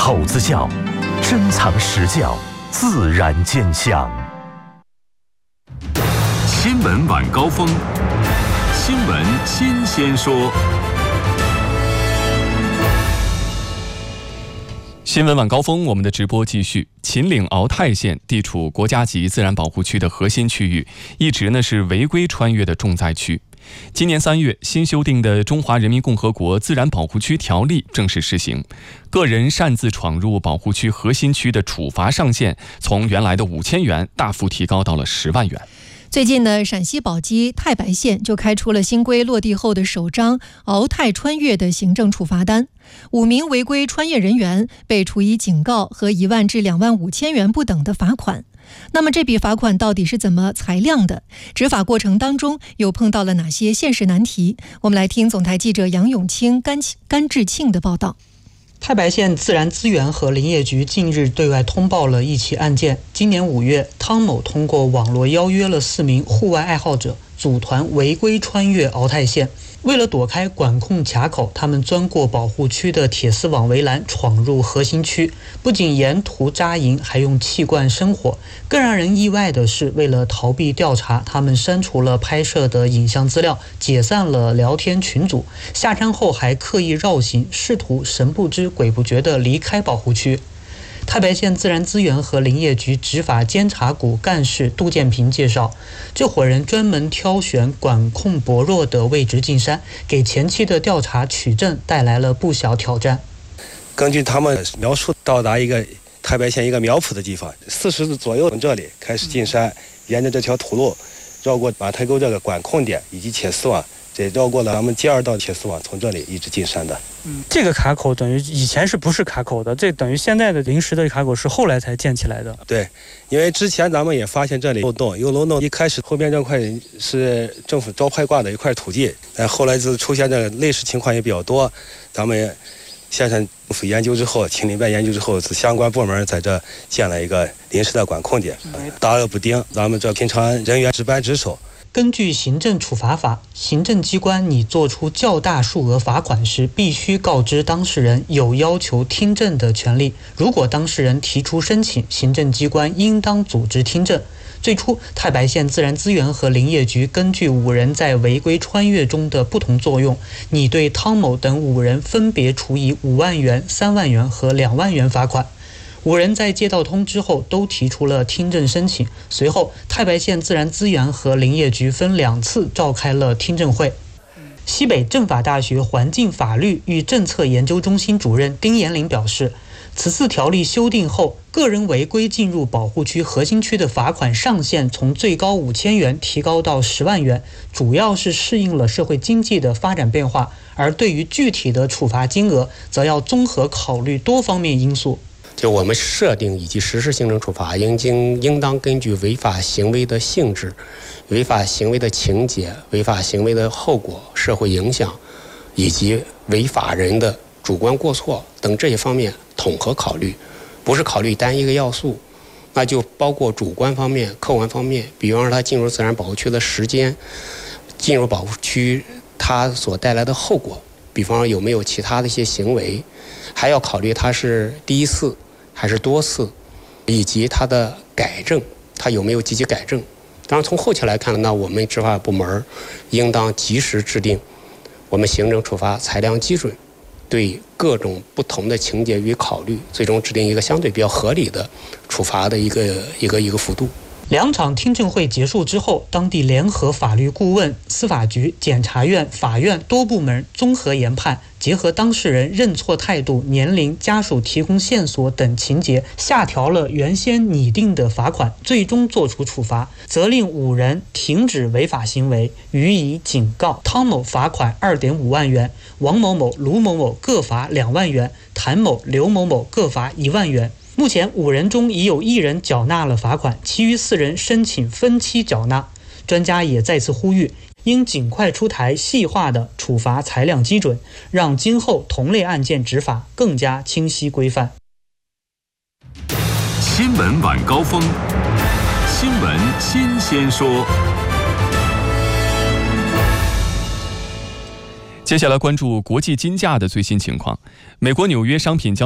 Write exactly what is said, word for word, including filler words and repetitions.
口子窖，珍藏实教，自然见香。 新闻晚高峰，新闻新鲜说。 新闻晚高峰，我们的直播继续。秦岭敖泰县地处国家级自然保护区的核心区域，一直呢是违规穿越的重灾区。今年三月，新修订的《中华人民共和国自然保护区条例》正式施行，个人擅自闯入保护区核心区的处罚上限从原来的五千元大幅提高到了十万元。 最近呢，陕西宝鸡太白县就开出了新规落地后的首张敖泰穿越的行政处罚单，五名违规穿越人员被处以警告和一万至两万五千元不等的罚款。那么这笔罚款到底是怎么裁量的？执法过程当中又碰到了哪些现实难题？我们来听总台记者杨永清、甘甘志庆的报道。 太白县自然资源和林业局近日对外通报了一起案件。今年五月，汤某通过网络邀约了四名户外爱好者，组团违规穿越敖泰县。为了躲开管控卡口，他们钻过保护区的铁丝网围栏，闯入核心区，不仅沿途扎营，还用气罐生火。更让人意外的是，为了逃避调查，他们删除了拍摄的影像资料，解散了聊天群组，下山后还刻意绕行，试图神不知鬼不觉地离开保护区。太白县自然资源和林业局执法监察股干事杜建平介绍，这伙人专门挑选管控薄弱的位置进山，给前期的调查取证带来了不小挑战。 根据他们描述，到达一个太白县一个苗圃的地方，四十度左右从这里开始进山，沿着这条土路绕过马台沟这个管控点以及铁丝网，这绕过了咱们第二道铁丝网，从这里一直进山的。 嗯，这个卡口等于以前是不是卡口的？这等于现在的临时的卡口是后来才建起来的。 对，因为之前咱们也发现这里漏洞，有漏洞一开始后边这块是政府招拍挂的一块土地，但后来就出现这类似情况也比较多，咱们也县政府研究之后，秦岭办研究之后，相关部门在这建了一个临时的管控点，大恶不定，咱们这平常人员值班值守。 根据行政处罚法，行政机关拟作出较大数额罚款时，必须告知当事人有要求听证的权利。如果当事人提出申请，行政机关应当组织听证。最初，太白县自然资源和林业局根据五人在违规穿越中的不同作用，拟对汤某等五人分别处以五万元、三万元和两万元罚款。五人在接到通知后都提出了听证申请，随后太白县自然资源和林业局分两次召开了听证会。西北政法大学环境法律与政策研究中心主任丁延林表示，此次条例修订后，个人违规进入保护区核心区的罚款上限从最高五千元提高到十万元，主要是适应了社会经济的发展变化，而对于具体的处罚金额，则要综合考虑多方面因素。 就我们设定以及实施行政处罚，应经应当根据违法行为的性质、违法行为的情节、违法行为的后果、社会影响，以及违法人的主观过错等这些方面统合考虑，不是考虑单一个要素，那就包括主观方面、客观方面，比方说他进入自然保护区的时间，进入保护区他所带来的后果，比方说有没有其他的一些行为，还要考虑他是第一次还是多次，以及他的改正，他有没有积极改正。当然从后期来看，那我们执法部门应当及时制定我们行政处罚裁量基准，对各种不同的情节予以考虑，最终制定一个相对比较合理的处罚的一个一个一个幅度。 两场听证会结束之后，当地联合法律顾问、司法局、检察院、法院多部门综合研判，结合当事人认错态度、年龄、家属提供线索等情节，下调了原先拟定的罚款，最终作出处罚，责令五人停止违法行为，予以警告。汤某罚款 二点五万元，王某某、卢某某各罚两万元，谭某、刘某某各罚一万元。目前五人中已有一人缴纳了罚款，其余四人申请分期缴纳。专家也再次呼吁，应尽快出台细化的处罚裁量基准，让今后同类案件执法更加清晰规范。 新闻晚高峰，新闻新鲜说。 接下来关注国际金价的最新情况。美国纽约商品交